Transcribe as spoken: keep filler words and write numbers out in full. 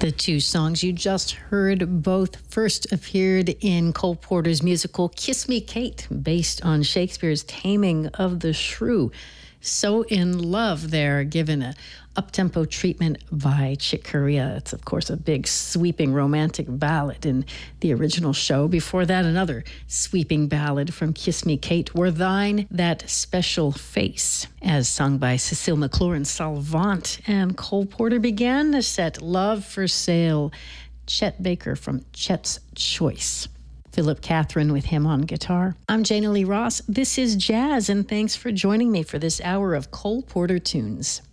The two songs you just heard both first appeared in Cole Porter's musical Kiss Me, Kate, based on Shakespeare's Taming of the Shrew. So in Love there, given a up-tempo treatment by Chick Corea. It's, of course, a big, sweeping romantic ballad in the original show. Before that, another sweeping ballad from Kiss Me, Kate, Were Thine That Special Face, as sung by Cecile McClure and Salvant. And Cole Porter began the set, Love for Sale, Chet Baker from Chet's Choice. Philip Catherine with him on guitar. I'm Jana Lee Ross. This is Jazz, and thanks for joining me for this hour of Cole Porter tunes.